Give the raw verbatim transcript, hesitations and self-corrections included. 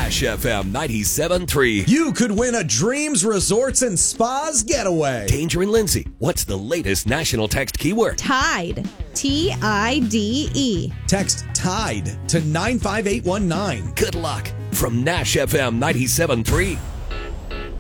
Nash F M ninety-seven point three. You could win a Dreams Resorts and Spas getaway. Danger and Lindsay, what's the latest national text keyword? Tide. T I D E. Text TIDE to nine five eight one nine. Good luck from Nash F M ninety-seven point three.